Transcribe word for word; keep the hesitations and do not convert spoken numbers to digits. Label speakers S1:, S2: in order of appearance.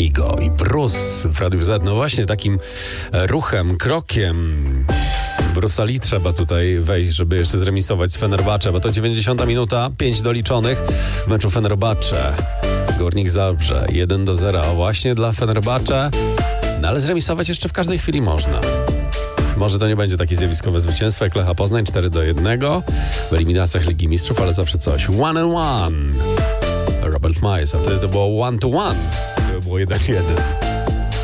S1: Figo i Bruce w Radiu Z. No właśnie takim ruchem, krokiem Brusali trzeba tutaj wejść, żeby jeszcze zremisować z Fenerbahce, bo to dziewięćdziesiąta minuta, pięć doliczonych w meczu Fenerbahce. Górnik Zabrze jeden do zera właśnie dla Fenerbahce, no ale zremisować jeszcze w każdej chwili można. Może to nie będzie takie zjawiskowe zwycięstwo jak Lecha Poznań cztery do jednego w eliminacjach Ligi Mistrzów, ale zawsze coś. One and one. Robert Miles, a wtedy to było one to one. To było jeden jeden.